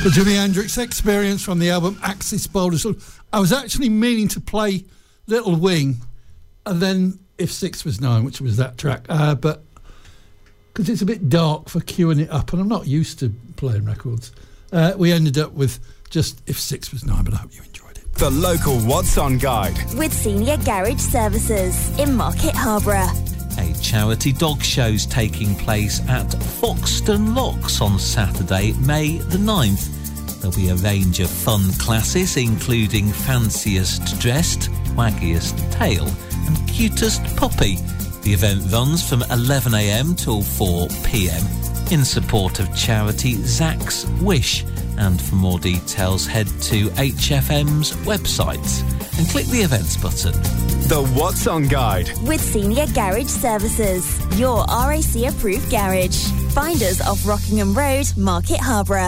The Jimi Hendrix Experience from the album Axis Boulder. So I was actually meaning to play Little Wing and then If 6 Was 9, which was that track. But because it's a bit dark for queuing it up, and I'm not used to playing records, we ended up with just If 6 Was 9, but I hope you enjoyed it. The local What's On Guide. With Senior Garage Services in Market Harborough. A charity dog show's taking place at Foxton Locks on Saturday, May the 9th. There'll be a range of fun classes, including Fanciest Dressed, Waggiest Tail and Cutest Puppy. The event runs from 11 a.m. till 4 p.m. in support of charity Zach's Wish. And for more details, head to HFM's website and click the events button. The What's On Guide. With Senior Garage Services, your RAC approved garage. Find us off Rockingham Road, Market Harborough.